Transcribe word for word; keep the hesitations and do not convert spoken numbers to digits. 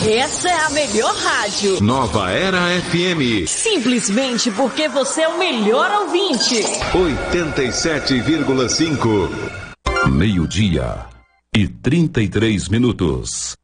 Essa é a melhor rádio. Nova Era F M. Simplesmente porque você é o melhor ouvinte. oitenta e sete vírgula cinco. Meio-dia e trinta e três minutos.